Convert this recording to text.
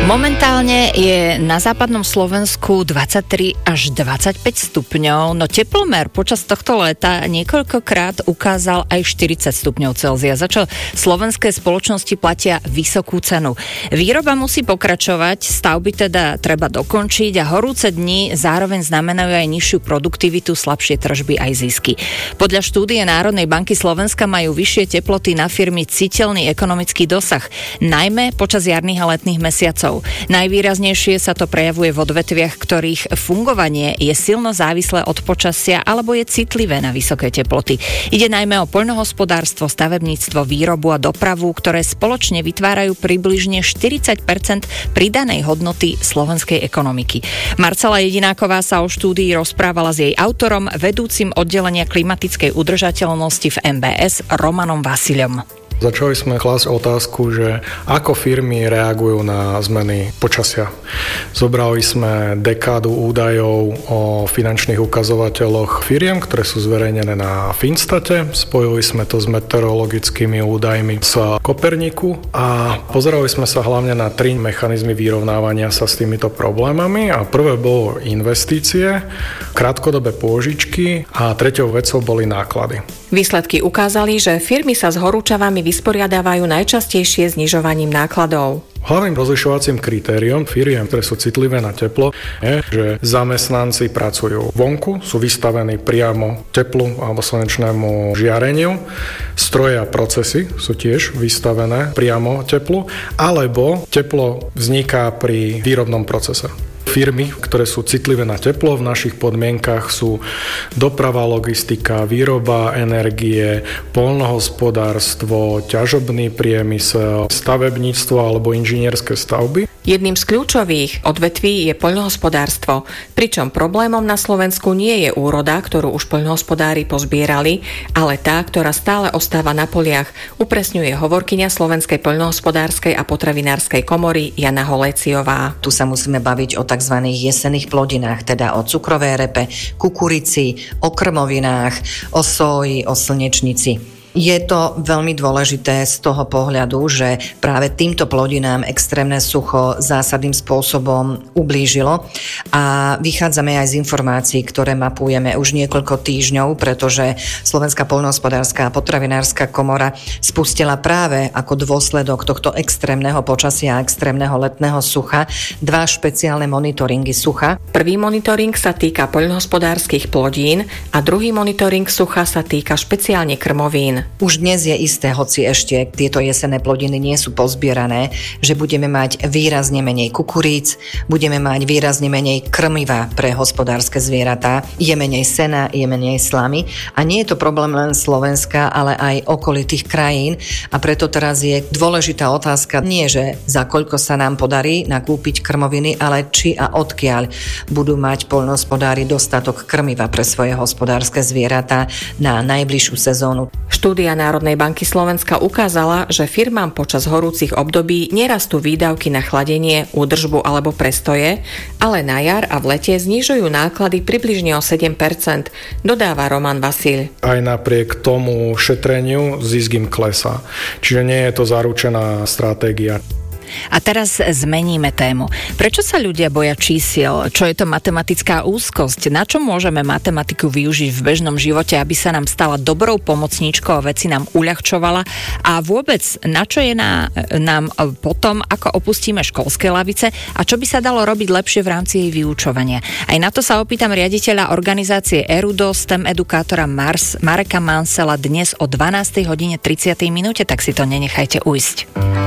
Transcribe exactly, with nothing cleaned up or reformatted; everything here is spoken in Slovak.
Momentálne je na západnom Slovensku dvadsaťtri až dvadsaťpäť stupňov, no teplomer počas tohto leta niekoľkokrát ukázal aj štyridsať stupňov Celzia, za čo slovenské spoločnosti platia vysokú cenu. Výroba musí pokračovať, stavby teda treba dokončiť a horúce dni zároveň znamenajú aj nižšiu produktivitu, slabšie tržby aj zisky. Podľa štúdie Národnej banky Slovenska majú vyššie teploty na firmy citeľný ekonomický dosah, najmä počas jarných a letných mesiacov. Najvýraznejšie sa to prejavuje v odvetviach, ktorých fungovanie je silno závislé od počasia alebo je citlivé na vysoké teploty. Ide najmä o poľnohospodárstvo, stavebníctvo, výrobu a dopravu, ktoré spoločne vytvárajú približne štyridsať percent pridanej hodnoty slovenskej ekonomiky. Marcela Jedináková sa o štúdii rozprávala s jej autorom, vedúcim oddelenia klimatickej udržateľnosti v em bé es Romanom Vasiľom. Začali sme klásť otázku, že ako firmy reagujú na zmeny počasia. Zobrali sme dekádu údajov o finančných ukazovateľoch firiem, ktoré sú zverejnené na Finstate. Spojili sme to s meteorologickými údajmi z Koperniku a pozerali sme sa hlavne na tri mechanizmy vyrovnávania sa s týmito problémami. A prvé bolo investície, krátkodobé pôžičky a treťou vecou boli náklady. Výsledky ukázali, že firmy sa s horúčavami vysporiadávajú najčastejšie znižovaním nákladov. Hlavným rozlišovacím kritériom firiem, ktoré sú citlivé na teplo, je, že zamestnanci pracujú vonku, sú vystavení priamo teplu alebo slnečnému žiareniu, stroje a procesy sú tiež vystavené priamo teplu, alebo teplo vzniká pri výrobnom procese. Firmy, ktoré sú citlivé na teplo, v našich podmienkach sú doprava, logistika, výroba energie, poľnohospodárstvo, ťažobný priemysel, stavebníctvo alebo inžinierské stavby. Jedným z kľúčových odvetví je poľnohospodárstvo, pričom problémom na Slovensku nie je úroda, ktorú už poľnohospodári pozbierali, ale tá, ktorá stále ostáva na poliach, upresňuje hovorkyňa Slovenskej poľnohospodárskej a potravinárskej komory Jana Holéciová. Tu sa musíme baviť o tzv. Jesenných plodinách, teda o cukrovej repe, kukurici, o krmovinách, o soji, o slnečnici. Je to veľmi dôležité z toho pohľadu, že práve týmto plodinám extrémne sucho zásadným spôsobom ublížilo a vychádzame aj z informácií, ktoré mapujeme už niekoľko týždňov, pretože Slovenská poľnohospodárska a potravinárska komora spustila práve ako dôsledok tohto extrémneho počasia a extrémneho letného sucha dva špeciálne monitoringy sucha. Prvý monitoring sa týka poľnohospodárskych plodín a druhý monitoring sucha sa týka špeciálne krmovín. Už dnes je isté, hoci ešte tieto jesenné plodiny nie sú pozbierané, že budeme mať výrazne menej kukuríc, budeme mať výrazne menej krmiva pre hospodárske zvieratá, je menej sena, je menej slamy a nie je to problém len Slovenska, ale aj okolitých krajín a preto teraz je dôležitá otázka nie, že za koľko sa nám podarí nakúpiť krmoviny, ale či a odkiaľ budú mať poľnohospodári dostatok krmiva pre svoje hospodárske zvieratá na najbližšiu sezónu. Štúdia Národnej banky Slovenska ukázala, že firmám počas horúcich období nerastú výdavky na chladenie, údržbu alebo prestoje, ale na jar a v lete znižujú náklady približne o sedem percent, dodáva Roman Vasiľ. Aj napriek tomu šetreniu zisk im klesá. Čiže nie je to zaručená stratégia. A teraz zmeníme tému. Prečo sa ľudia boja čísiel? Čo je to matematická úzkosť? Na čo môžeme matematiku využiť v bežnom živote, aby sa nám stala dobrou pomocníčkou a veci nám uľahčovala? A vôbec, na čo je na, nám potom, ako opustíme školské lavice a čo by sa dalo robiť lepšie v rámci jej vyučovania? Aj na to sa opýtam riaditeľa organizácie Erudo, STEM edukátora Mars, Mareka Mansela dnes o dvanástej hodine tridsiatej minúte, tak si to nenechajte ujsť.